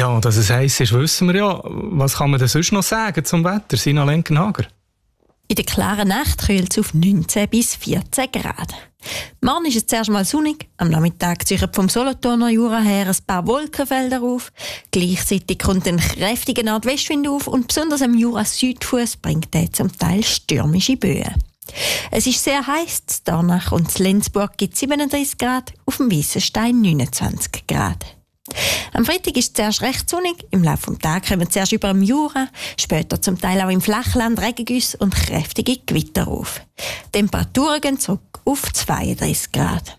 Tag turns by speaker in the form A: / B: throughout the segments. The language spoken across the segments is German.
A: Ja, dass es heiß ist, wissen wir ja. Was kann man denn sonst noch sagen zum Wetter, Sina Lenkenhager?
B: In der klaren Nacht kühlt es auf 19 bis 14 Grad. Morgen ist es zuerst mal sonnig. Am Nachmittag ziehen vom Solothurner Jura her ein paar Wolkenfelder auf. Gleichzeitig kommt ein kräftiger Nordwestwind auf und besonders am Jura-Südfuss bringt er zum Teil stürmische Böen. Es ist sehr heiß, in Dornach und in Lenzburg gibt es 37 Grad, auf dem Weissenstein 29 Grad. Am Freitag ist es zuerst recht sonnig, im Laufe des Tages kommen zuerst über dem Jura, später zum Teil auch im Flachland Regengüsse und kräftige Gewitter auf. Die Temperaturen gehen zurück auf 32 Grad.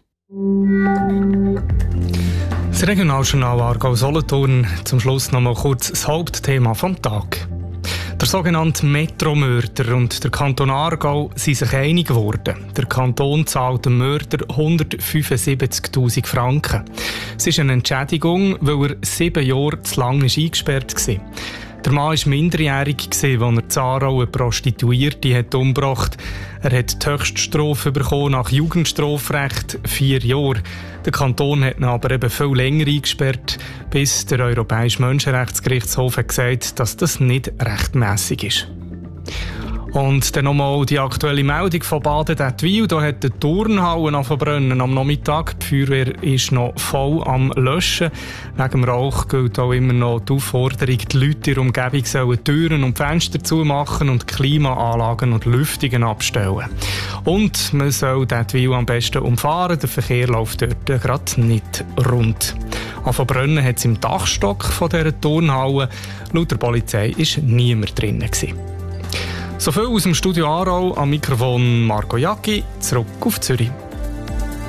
A: Das Regionaljournal Aargau-Solothurn. Zum Schluss noch mal kurz das Hauptthema vom Tag. Der sogenannte Metromörder und der Kanton Aargau sind sich einig geworden. Der Kanton zahlt dem Mörder 175'000 Franken. Es ist eine Entschädigung, weil er 7 Jahre zu lange eingesperrt war. Der Mann war minderjährig, als er in Aarau eine Prostituierte umgebracht hat. Er hat die Höchststrafe bekommen nach Jugendstrafrecht 4 Jahre. Der Kanton hat ihn aber eben viel länger eingesperrt, bis der Europäische Menschenrechtsgerichtshof hat gesagt, dass das nicht rechtmäßig ist. Und dann nochmal die aktuelle Meldung von Baden-Dettwil. Da hat die Turnhalle verbrennen am Nachmittag. Die Feuerwehr ist noch voll am Löschen. Wegen dem Rauch gilt auch immer noch die Aufforderung, die Leute in der Umgebung sollen Türen und Fenster zumachen und Klimaanlagen und Lüftungen abstellen. Und man soll Dettwil am besten umfahren. Der Verkehr läuft dort gerade nicht rund. An Verbrennen hat es im Dachstock von dieser Turnhalle. Laut der Polizei war niemand drin. So viel aus dem Studio Aarau, am Mikrofon Marco Jacki, zurück auf Zürich.